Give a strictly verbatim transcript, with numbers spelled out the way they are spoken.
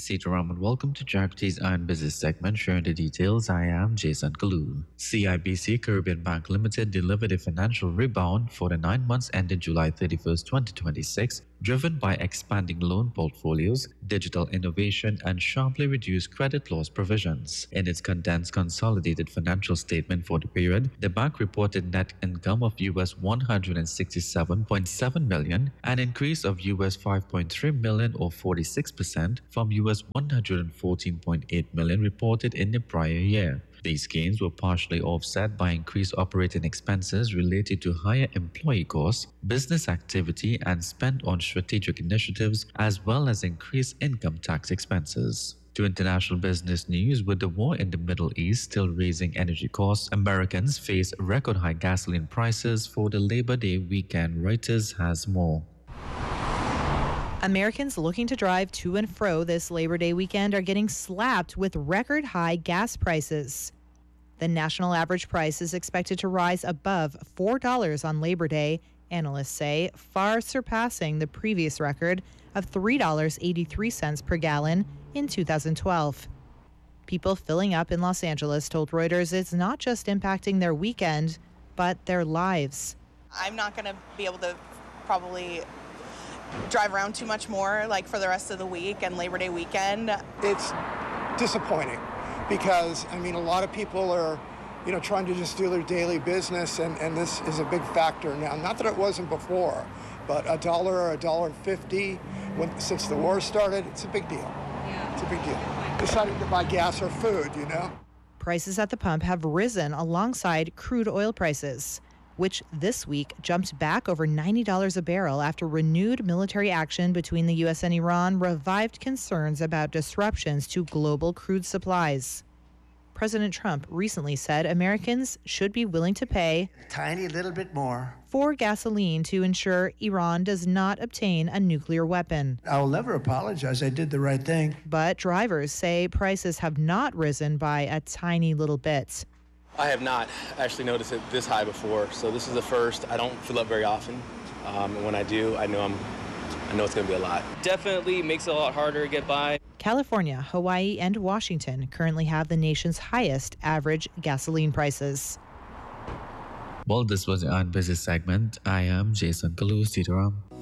Sitaram and welcome to Jagdi's Iron Business segment. Sharing the details, I am Jason Kalu. C I B C Caribbean Bank Limited delivered a financial rebound for the nine months ended July thirty-first, twenty twenty-six, driven by expanding loan portfolios, digital innovation, and sharply reduced credit loss provisions. In its condensed consolidated financial statement for the period, the bank reported net income of U S one hundred sixty-seven point seven million, an increase of U S five point three million or forty-six percent from U S one hundred fourteen point eight million reported in the prior year. These gains were partially offset by increased operating expenses related to higher employee costs, business activity, and spend on strategic initiatives, as well as increased income tax expenses. To international business news, with the war in the Middle East still raising energy costs, Americans face record high gasoline prices for the Labor Day weekend. Reuters has more. Americans looking to drive to and fro this Labor Day weekend are getting slapped with record high gas prices. The national average price is expected to rise above four dollars on Labor Day, analysts say, far surpassing the previous record of three dollars and eighty-three cents per gallon in two thousand twelve. People filling up in Los Angeles told Reuters it's not just impacting their weekend, but their lives. I'm not going to be able to probably drive around too much more like for the rest of the week and Labor Day weekend. It's disappointing because, I mean, a lot of people are, you know, trying to just do their daily business, and, and this is a big factor now. Not that it wasn't before, but a dollar or a dollar fifty when since the war started, it's a big deal. Yeah. It's a big deal. Deciding to buy gas or food, you know. Prices at the pump have risen alongside crude oil prices, which this week jumped back over ninety dollars a barrel after renewed military action between the U S and Iran revived concerns about disruptions to global crude supplies. President Trump recently said Americans should be willing to pay a tiny little bit more for gasoline to ensure Iran does not obtain a nuclear weapon. I'll never apologize. I did the right thing. But drivers say prices have not risen by a tiny little bit. I have not actually noticed it this high before, so this is the first. I don't fill up very often, um, and when I do, I know I'm, I know it's going to be a lot. Definitely makes it a lot harder to get by. California, Hawaii, and Washington currently have the nation's highest average gasoline prices. Well, this was the Iron Business segment. I am Jason Kalu. Sitaram.